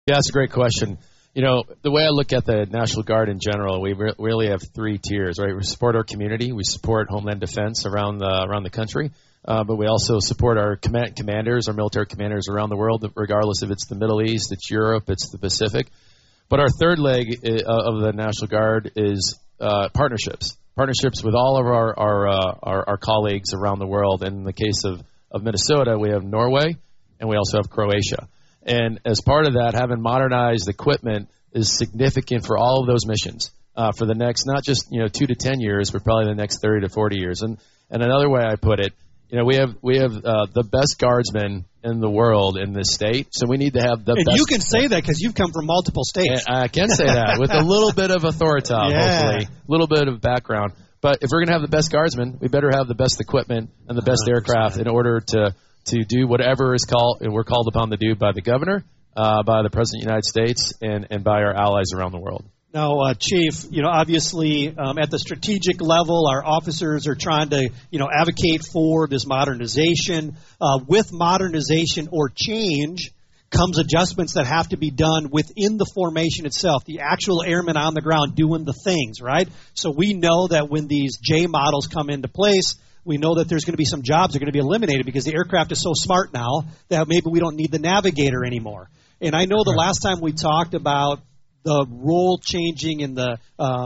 Yeah, that's a great question. The way I look at the National Guard in general, we really have three tiers, right? We support our community, we support Homeland Defense around the country, but we also support our commanders, our military commanders around the world, regardless if it's the Middle East, it's Europe, it's the Pacific. But our third leg of the National Guard is partnerships with all of our colleagues around the world. And in the case of Minnesota, we have Norway, and we also have Croatia. And as part of that, having modernized equipment is significant for all of those missions for the next, not just 2 to 10 years, but probably the next 30 to 40 years. And another way I put it, we have the best guardsmen in the world in this state, so we need to have the best. And you can say that because you've come from multiple states. I can say that with a little bit of authority, hopefully, a little bit of background. But if we're going to have the best guardsmen, we better have the best equipment and the best 100%. Aircraft in order to do whatever we're called upon to do by the governor, by the President of the United States, and by our allies around the world. Now, Chief, obviously at the strategic level, our officers are trying to, advocate for this modernization. With modernization or change comes adjustments that have to be done within the formation itself, the actual airmen on the ground doing the things, right? So we know that when these J models come into place, we know that there's going to be some jobs that are going to be eliminated because the aircraft is so smart now that maybe we don't need the navigator anymore. And I know the last time we talked about the role changing in the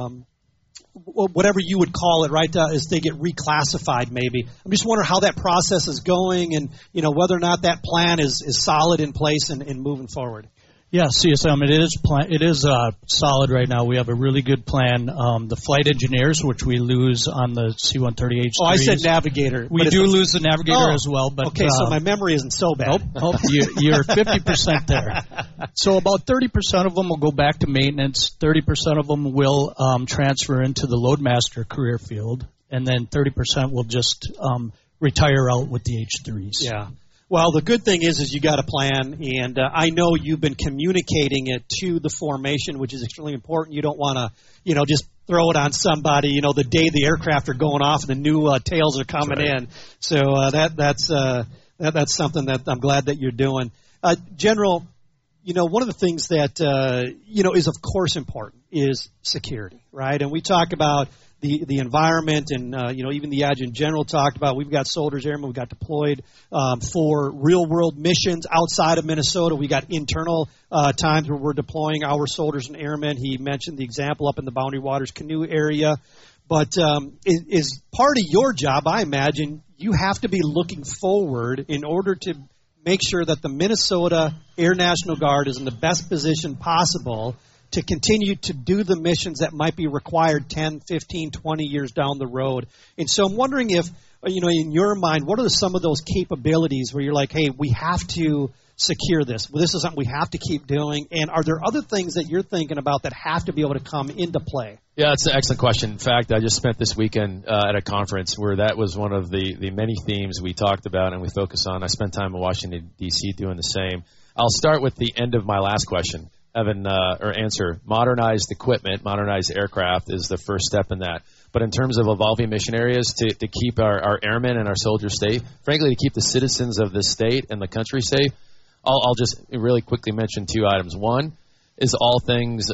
whatever you would call it, right, as they get reclassified maybe. I'm just wondering how that process is going and, whether or not that plan is solid in place and moving forward. Yeah, CSM, it is solid right now. We have a really good plan. The flight engineers, which we lose on the C-130H3s. Oh, I said navigator. We do lose the navigator as well. But okay, so my memory isn't so bad. Nope, you're 50% there. So about 30% of them will go back to maintenance. 30% of them will transfer into the Loadmaster career field. And then 30% will just retire out with the H3s. Yeah. Well, the good thing is you got a plan, and I know you've been communicating it to the formation, which is extremely important. You don't want to, just throw it on somebody, the day the aircraft are going off and the new tails are coming in. So that's something that I'm glad that you're doing. General, one of the things that, is of course important is security, right? And we talk about the environment, and even the Adjutant General talked about. We've got soldiers, airmen, we've got deployed for real world missions outside of Minnesota. We got internal times where we're deploying our soldiers and airmen. He mentioned the example up in the Boundary Waters canoe area, but is part of your job, I imagine, you have to be looking forward in order to make sure that the Minnesota Air National Guard is in the best position possible to continue to do the missions that might be required 10, 15, 20 years down the road. And so I'm wondering if, in your mind, what are some of those capabilities where you're like, hey, we have to secure this. Well, this is something we have to keep doing. And are there other things that you're thinking about that have to be able to come into play? Yeah, that's an excellent question. In fact, I just spent this weekend at a conference where that was one of the many themes we talked about and we focused on. I spent time in Washington, D.C. doing the same. I'll start with the end of my last question. Answer. Modernized equipment, modernized aircraft is the first step in that. But in terms of evolving mission areas to keep our airmen and our soldiers safe, frankly, to keep the citizens of this state and the country safe, I'll just really quickly mention two items. One is all things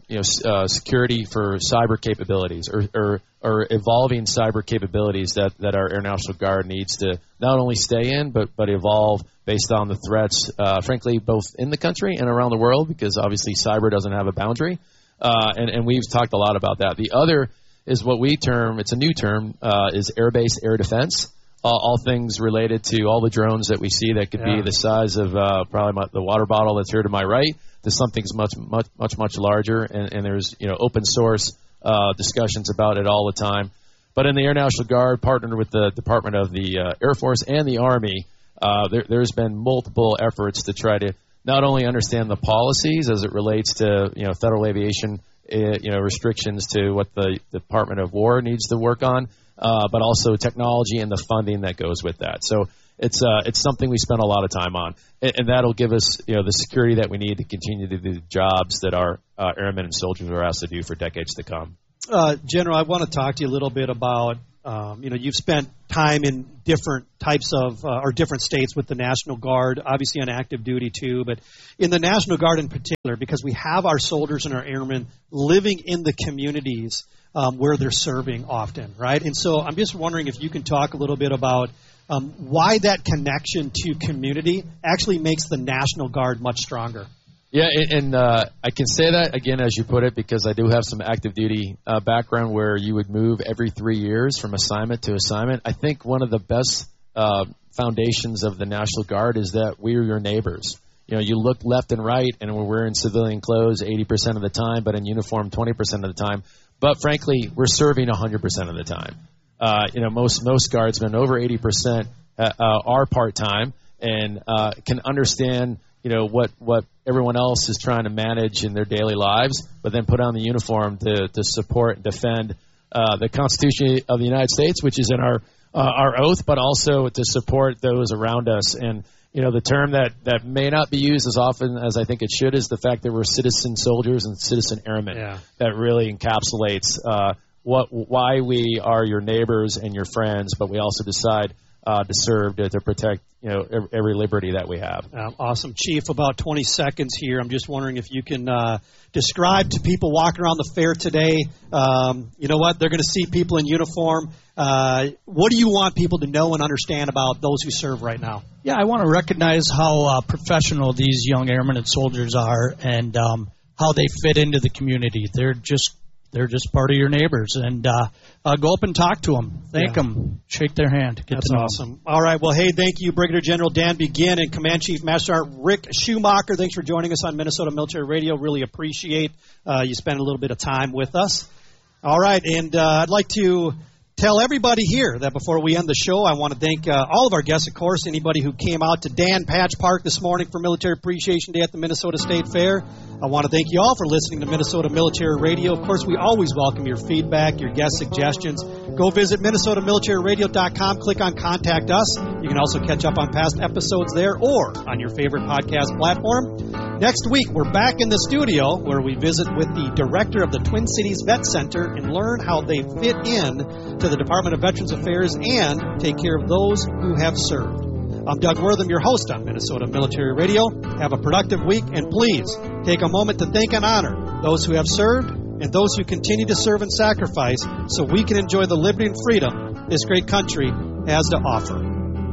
security for cyber capabilities or evolving cyber capabilities that our Air National Guard needs to not only stay in but evolve based on the threats, frankly, both in the country and around the world, because obviously cyber doesn't have a boundary. And we've talked a lot about that. The other is what we term, it's a new term, is air-based air defense. All things related to all the drones that we see that could be the size of probably the water bottle that's here to my right to something's much larger. And there's open source discussions about it all the time. But in the Air National Guard, partnered with the Department of the Air Force and the Army, there's been multiple efforts to try to not only understand the policies as it relates to federal aviation restrictions to what the Department of War needs to work on, but also technology and the funding that goes with that. So it's something we spend a lot of time on, and that'll give us the security that we need to continue to do the jobs that our airmen and soldiers are asked to do for decades to come. General, I want to talk to you a little bit about You've spent time in different types of or different states with the National Guard, obviously on active duty too, but in the National Guard in particular, because we have our soldiers and our airmen living in the communities where they're serving often, right? And so I'm just wondering if you can talk a little bit about why that connection to community actually makes the National Guard much stronger. Yeah, and I can say that, again, as you put it, because I do have some active duty background where you would move every 3 years from assignment to assignment. I think one of the best foundations of the National Guard is that we're your neighbors. You look left and right, and we're wearing civilian clothes 80% of the time, but in uniform 20% of the time. But frankly, we're serving 100% of the time. Most guardsmen, over 80%, are part-time and can understand what everyone else is trying to manage in their daily lives, but then put on the uniform to support and defend the Constitution of the United States, which is in our oath, but also to support those around us. And the term that may not be used as often as I think it should is the fact that we're citizen soldiers and citizen airmen. Yeah. That really encapsulates why we are your neighbors and your friends, but we also decide to serve to protect every liberty that we have. Awesome. Chief, about 20 seconds here. I'm just wondering if you can describe to people walking around the fair today, they're going to see people in uniform. What do you want people to know and understand about those who serve right now? Yeah, I want to recognize how professional these young airmen and soldiers are and how they fit into the community. They're just part of your neighbors, and go up and talk to them. Thank them. Shake their hand. That's awesome. All right. Well, hey, thank you, Brigadier General Dan Begin and Command Chief Master Sergeant Rick Schumacher. Thanks for joining us on Minnesota Military Radio. Really appreciate you spending a little bit of time with us. All right, and I'd like to tell everybody here that before we end the show, I want to thank all of our guests, of course, anybody who came out to Dan Patch Park this morning for Military Appreciation Day at the Minnesota State Fair. I want to thank you all for listening to Minnesota Military Radio. Of course, we always welcome your feedback, your guest suggestions. Go visit MinnesotaMilitaryRadio.com, click on Contact Us. You can also catch up on past episodes there or on your favorite podcast platform. Next week, we're back in the studio where we visit with the director of the Twin Cities Vet Center and learn how they fit in to the Department of Veterans Affairs and take care of those who have served. I'm Doug Wortham, your host on Minnesota Military Radio. Have a productive week, and please take a moment to thank and honor those who have served and those who continue to serve and sacrifice so we can enjoy the liberty and freedom this great country has to offer.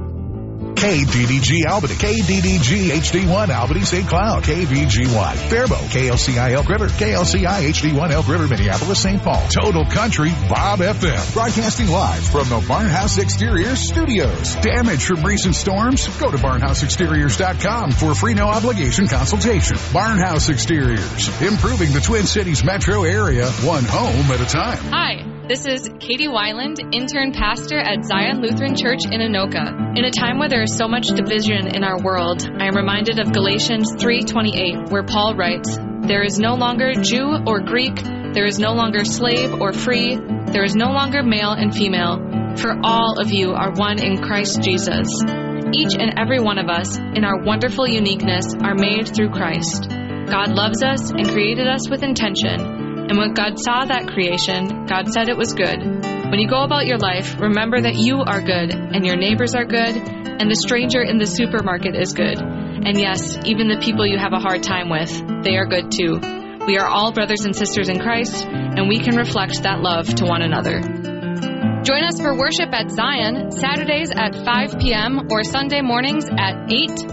KDDG Albany, KDDG HD1 Albany St. Cloud, KVGY Faribault, KLCI Elk River, KLCI HD1 Elk River Minneapolis St. Paul, Total Country Bob FM, broadcasting live from the Barnhouse Exteriors Studios. Damage from recent storms? Go to barnhouseexteriors.com for a free no obligation consultation. Barnhouse Exteriors, improving the Twin Cities metro area, one home at a time. Hi. This is Katie Weiland, intern pastor at Zion Lutheran Church in Anoka. In a time where there is so much division in our world, I am reminded of Galatians 3:28, where Paul writes, "There is no longer Jew or Greek, there is no longer slave or free, there is no longer male and female, for all of you are one in Christ Jesus." Each and every one of us, in our wonderful uniqueness, are made through Christ. God loves us and created us with intention. And when God saw that creation, God said it was good. When you go about your life, remember that you are good, and your neighbors are good, and the stranger in the supermarket is good. And yes, even the people you have a hard time with, they are good too. We are all brothers and sisters in Christ, and we can reflect that love to one another. Join us for worship at Zion, Saturdays at 5 p.m. or Sunday mornings at 8,